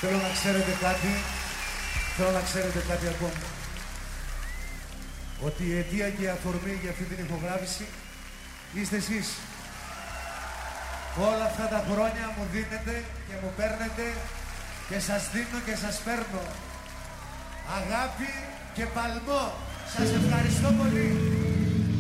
Θέλω να ξέρετε κάτι ακόμα. Ότι η αιτία και η αφορμή για αυτή την ηχογράφηση είστε εσείς. Όλα αυτά τα χρόνια μου δίνετε και μου παίρνετε και σας δίνω και σας παίρνω αγάπη και παλμό. Σας ευχαριστώ πολύ.